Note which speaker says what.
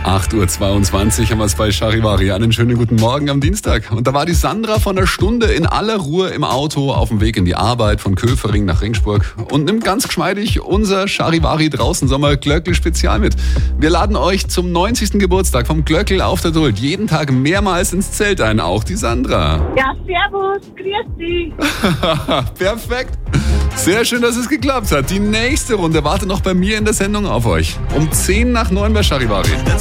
Speaker 1: 8:22 Uhr haben wir es bei Charivari. Einen schönen guten Morgen am Dienstag. Und da war die Sandra von der Stunde in aller Ruhe im Auto auf dem Weg in die Arbeit von Köfering nach Ringsburg und nimmt ganz geschmeidig unser Charivari draußen Sommer Glöckl Spezial mit. Wir laden euch zum 90. Geburtstag vom Glöckl auf der Duld jeden Tag mehrmals ins Zelt ein. Auch die Sandra.
Speaker 2: Ja, servus, grüß dich.
Speaker 1: Perfekt. Sehr schön, dass es geklappt hat. Die nächste Runde wartet noch bei mir in der Sendung auf euch. Um 8:50 bei Charivari.